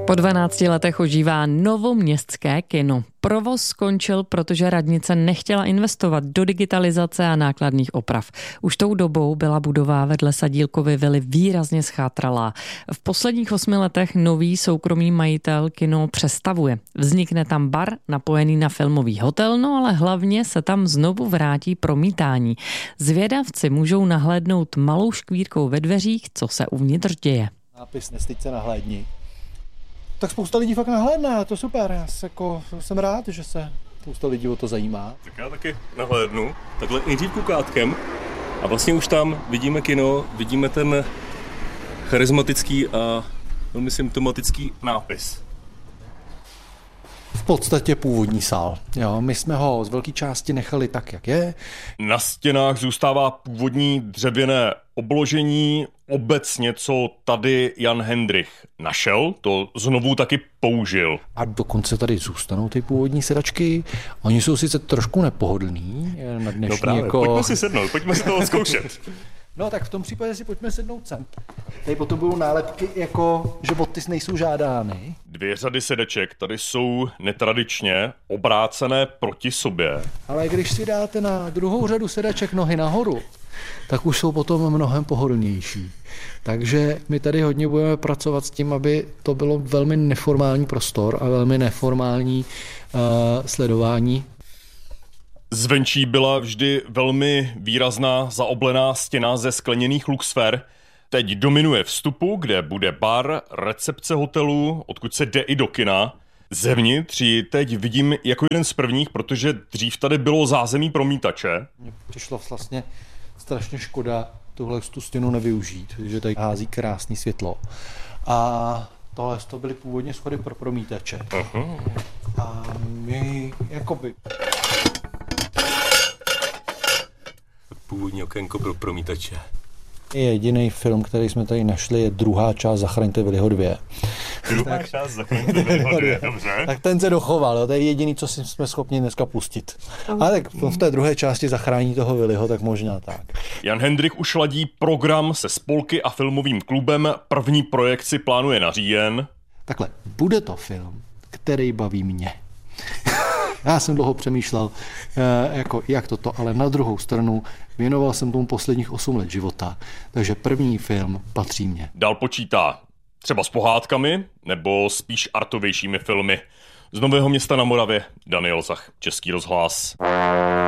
Po 12 letech ožívá novoměstské kino. Provoz skončil, protože radnice nechtěla investovat do digitalizace a nákladných oprav. Už tou dobou byla budova vedle Sadílkovy vily výrazně schátralá. V posledních 8 letech nový soukromý majitel kino přestavuje. Vznikne tam bar napojený na filmový hotel, no ale hlavně se tam znovu vrátí promítání. Zvědavci můžou nahlédnout malou škvírkou ve dveřích, co se uvnitř děje. Nápis Nestyď se nahlédni. Tak spousta lidí fakt nahlédne, to je super. Já jsem rád, že se spousta lidí o to zajímá. Tak já taky nahlédnu, takhle nejdřív kukátkem a vlastně už tam vidíme kino, vidíme ten charismatický a velmi symptomatický nápis. V podstatě původní sál. Jo, my jsme ho z velké části nechali tak, jak je. Na stěnách zůstává původní dřevěné obložení, obecně, co tady Jan Hendrych našel, to znovu taky použil. A dokonce tady zůstanou ty původní sedačky. Oni jsou sice trošku nepohodlný na dnešní. No právě, jako... pojďme si sednout, pojďme si to odzkoušet. No tak v tom případě si pojďme sednout sem. Tady potom budou nálepky, jako že boty nejsou žádány. 2 řady sedaček tady jsou netradičně obrácené proti sobě. Ale když si dáte na druhou řadu sedaček nohy nahoru, tak už jsou potom mnohem pohodlnější. Takže my tady hodně budeme pracovat s tím, aby to bylo velmi neformální prostor a velmi neformální sledování. Zvenčí byla vždy velmi výrazná zaoblená stěna ze skleněných luxfer. Teď dominuje vstupu, kde bude bar, recepce hotelu, odkud se jde i do kina. Zevnitř ji teď vidím jako jeden z prvních, protože dřív tady bylo zázemí promítače. Mně přišlo vlastně strašně škoda tuhle tu stěnu nevyužít, že tady hází krásný světlo. A tohle to byly původně schody pro promítače. A my jakoby... Původní okénko pro promítače. Jediný film, který jsme tady našli, je druhá část Zachraňte Willyho 2. Druhá část Zachraňte Willyho 2, dobře. Tak ten se dochoval, to je jediný, co jsme schopni dneska pustit. Ale tak v té druhé části zachrání toho Willyho, tak možná tak. Jan Hendrych už ladí program se spolky a filmovým klubem. První projekci plánuje na říjen. Takhle, bude to film, který baví mě. Já jsem dlouho přemýšlel, jak toto, ale na druhou stranu věnoval jsem tomu posledních 8 let života, takže první film patří mně. Dál počítá třeba s pohádkami, nebo spíš artovějšími filmy. Z Nového Města na Moravě, Daniel Zach, Český rozhlas.